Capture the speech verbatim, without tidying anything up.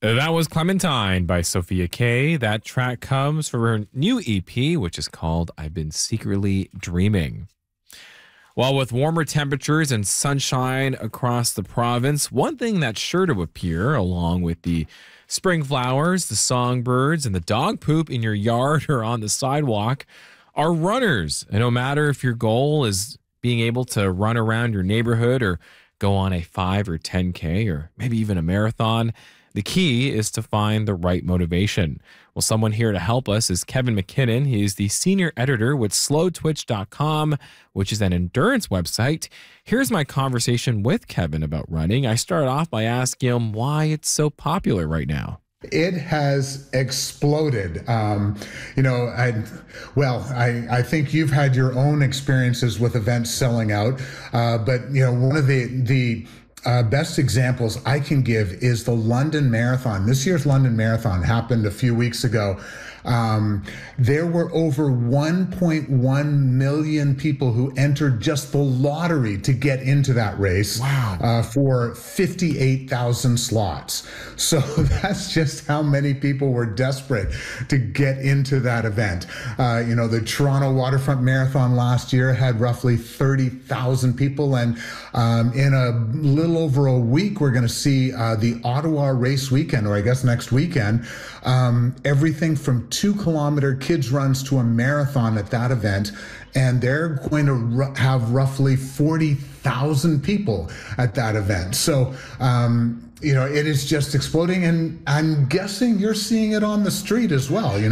That was Clementine by Sophia Kay. That track comes from her new E P, which is called I've Been Secretly Dreaming. Well, with warmer temperatures and sunshine across the province, one thing that's sure to appear, along with the spring flowers, the songbirds, and the dog poop in your yard or on the sidewalk, are runners. And no matter if your goal is being able to run around your neighborhood or go on a five or ten K or maybe even a marathon, the key is to find the right motivation. Well, someone here to help us is Kevin McKinnon. He is the senior editor with slow twitch dot com, which is an endurance website. Here's my conversation with Kevin about running. I started off by asking him why it's so popular right now. It has exploded. Um, you know, I, well, I, I think you've had your own experiences with events selling out, uh, but, you know, one of the, the Uh, best examples I can give is the London Marathon. This year's London Marathon happened a few weeks ago. Um, there were over one point one million people who entered just the lottery to get into that race. Wow. uh, for fifty-eight thousand slots. So that's just how many people were desperate to get into that event. Uh, you know, the Toronto Waterfront Marathon last year had roughly thirty thousand people. And um, in a little over a week, we're going to see uh, the Ottawa Race Weekend, or I guess next weekend, um, everything from two kilometer kids runs to a marathon at that event. And they're going to r- have roughly forty thousand people at that event. So, um, you know, it is just exploding. And I'm guessing you're seeing it on the street as well. You know?